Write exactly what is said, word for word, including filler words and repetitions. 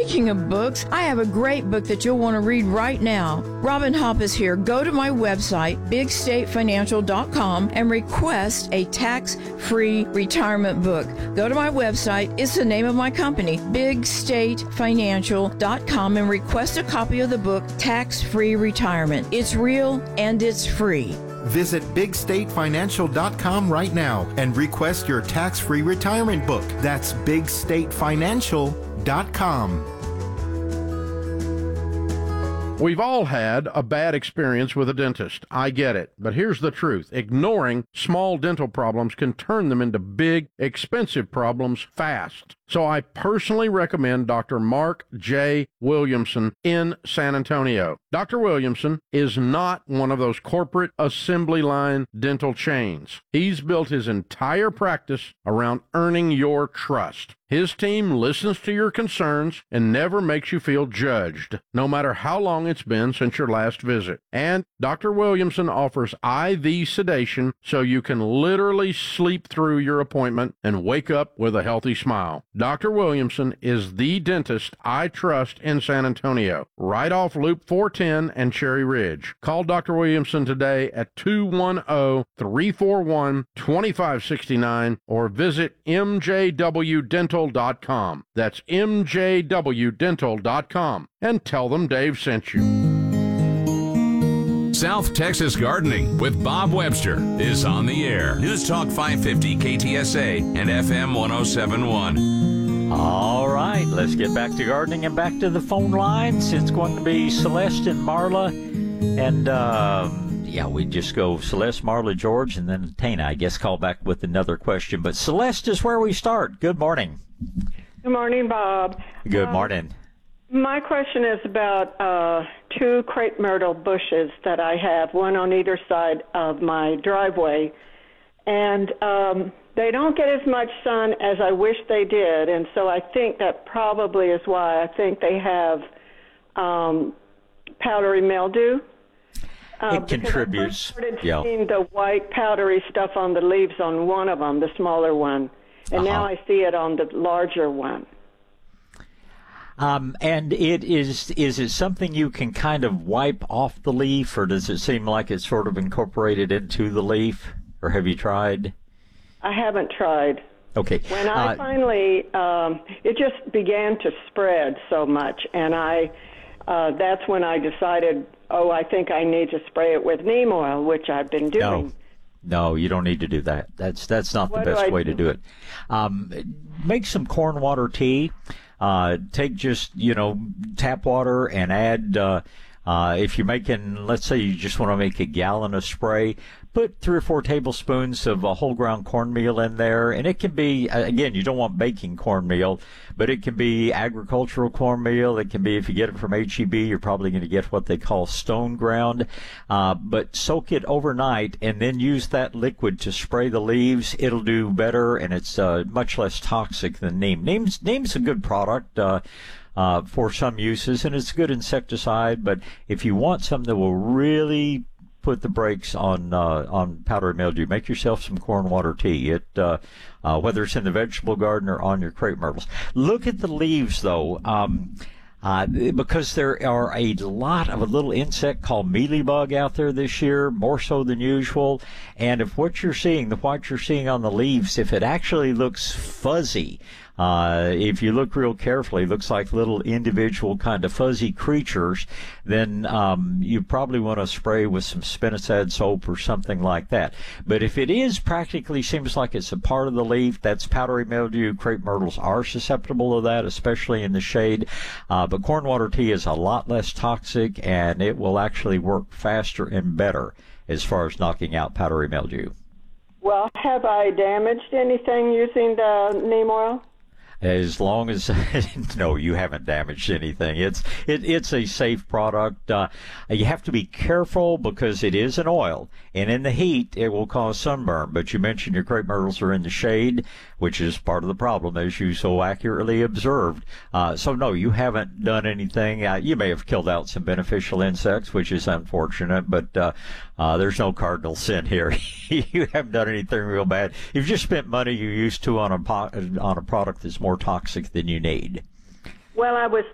speaking of books, I have a great book that you'll want to read right now. Robin Hoppe is here. Go to my website, big state financial dot com, and request a tax-free retirement book. Go to my website. It's the name of my company, big state financial dot com, and request a copy of the book, Tax-Free Retirement. It's real and it's free. Visit big state financial dot com right now and request your tax-free retirement book. That's big state financial dot com. We've all had a bad experience with a dentist. I get it. But here's the truth. Ignoring small dental problems can turn them into big, expensive problems fast. So I personally recommend Doctor Mark J. Williamson in San Antonio. Doctor Williamson is not one of those corporate assembly line dental chains. He's built his entire practice around earning your trust. His team listens to your concerns and never makes you feel judged, no matter how long it's been since your last visit. And Doctor Williamson offers I V sedation so you can literally sleep through your appointment and wake up with a healthy smile. Doctor Williamson is the dentist I trust in San Antonio, right off Loop four ten and Cherry Ridge. Call Doctor Williamson today at two one zero, three four one, two five six nine or visit m j w dental dot com. That's m j w dental dot com, and tell them Dave sent you. South Texas Gardening with Bob Webster is on the air. News Talk five fifty K T S A and F M one oh seven point one. All right, let's get back to gardening and back to the phone lines. It's going to be Celeste and Marla. And, uh, yeah, we just go Celeste, Marla, George, and then Tana, I guess, call back with another question. But Celeste is where we start. Good morning. Good morning, Bob. Good um, morning. My question is about uh, two crepe myrtle bushes that I have, one on either side of my driveway. And um, they don't get as much sun as I wish they did, and so I think that probably is why I think they have um, powdery mildew. Uh, it contributes. I started yeah. seeing the white powdery stuff on the leaves on one of them, the smaller one, and uh-huh. now I see it on the larger one. Um, and it is, is it something you can kind of wipe off the leaf, or does it seem like it's sort of incorporated into the leaf, or have you tried? I haven't tried. Okay. When I uh, finally, um, it just began to spread so much, and I, uh, that's when I decided, oh, I think I need to spray it with neem oil, which I've been doing. No, no, you don't need to do that. That's that's not What the best way do? to do it. Um, make some corn water tea. Uh, take just, you know, tap water and add, uh, uh, if you're making, let's say you just want to make a gallon of spray, put three or four tablespoons of uh, whole ground cornmeal in there. And it can be, again, you don't want baking cornmeal, but it can be agricultural cornmeal. It can be, if you get it from H E B, you're probably going to get what they call stone ground. Uh, but soak it overnight and then use that liquid to spray the leaves. It'll do better, and it's uh, much less toxic than neem. Neem's, neem's a good product. Uh, Uh, for some uses, and it's a good insecticide, but if you want something that will really put the brakes on uh, on powdery mildew, make yourself some corn water tea. It uh, uh, whether it's in the vegetable garden or on your crepe myrtles. Look at the leaves, though. Um, Uh, because there are a lot of a little insect called mealybug out there this year, more so than usual. And if what you're seeing, the what you're seeing on the leaves, if it actually looks fuzzy, uh, if you look real carefully, it looks like little individual kind of fuzzy creatures, then um, you probably want to spray with some spinosad soap or something like that. But if it is practically seems like it's a part of the leaf, that's powdery mildew. Crepe myrtles are susceptible to that, especially in the shade. Uh, but corn water tea is a lot less toxic, and it will actually work faster and better as far as knocking out powdery mildew. Well, have I damaged anything using the neem oil? As long as no, you haven't damaged anything. It's it, it's a safe product. Uh, you have to be careful because it is an oil, and in the heat it will cause sunburn. But you mentioned your crepe myrtles are in the shade, which is part of the problem, as you so accurately observed. Uh, so no, you haven't done anything. Uh, you may have killed out some beneficial insects, which is unfortunate, but uh, uh, there's no cardinal sin here. You haven't done anything real bad. You've just spent money you used to on a po- on a product that's more toxic than you need. Well, I was